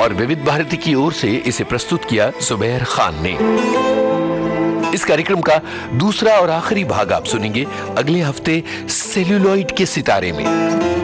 और विविध भारती की ओर से इसे प्रस्तुत किया जुबैर खान ने। इस कार्यक्रम का दूसरा और आखिरी भाग आप सुनेंगे अगले हफ्ते सेल्यूलॉइड के सितारे में।